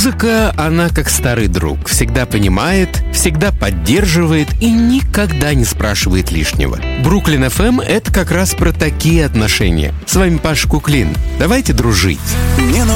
Музыка, она как старый друг. Всегда понимает, всегда поддерживает и никогда не спрашивает лишнего. Бруклин FM — это как раз про такие отношения. С вами Паша Куклин. Давайте дружить.